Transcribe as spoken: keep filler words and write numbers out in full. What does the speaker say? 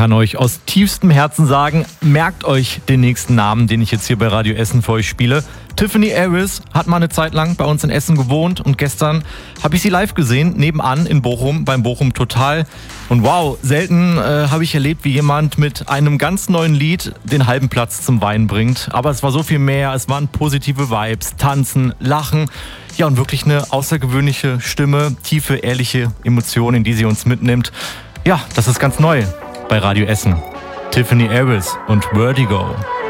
kann euch aus tiefstem Herzen sagen, merkt euch den nächsten Namen, den ich jetzt hier bei Radio Essen für euch spiele. Tiffany Aris hat mal eine Zeit lang bei uns in Essen gewohnt und gestern habe ich sie live gesehen, nebenan in Bochum, beim Bochum Total. Und wow, selten äh, habe ich erlebt, wie jemand mit einem ganz neuen Lied den halben Platz zum Weinen bringt. Aber es war so viel mehr, es waren positive Vibes, Tanzen, Lachen. Ja, und wirklich eine außergewöhnliche Stimme, tiefe, ehrliche Emotionen, in die sie uns mitnimmt. Ja, das ist ganz neu bei Radio Essen. Tiffany Aris und Vertigo.